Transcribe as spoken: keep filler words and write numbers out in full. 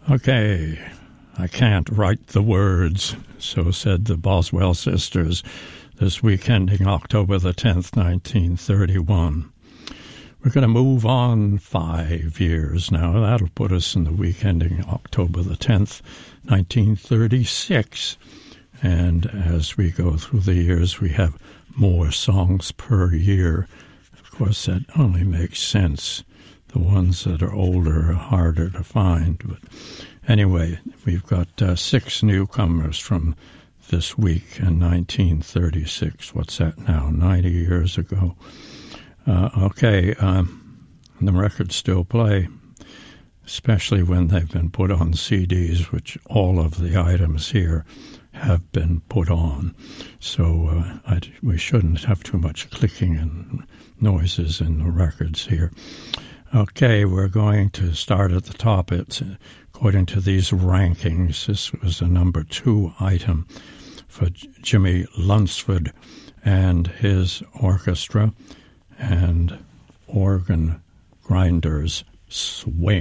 Okay, I can't write the words, so said the Boswell sisters this week ending October the tenth, nineteen thirty-one. We're going to move on five years now. That'll put us in the week ending October the tenth, nineteen thirty-six. And as we go through the years, we have more songs per year. Of course, that only makes sense. The ones that are older are harder to find. But anyway, we've got uh, six newcomers from this week in nineteen thirty-six. What's that now? ninety years ago. Uh, okay, um, the records still play, especially when they've been put on C Ds, which all of the items here have been put on. So uh, I, we shouldn't have too much clicking and noises in the records here. Okay, we're going to start at the top. It's, according to these rankings, this was a number two item for Jimmy Lunsford and his orchestra and organ grinders swing.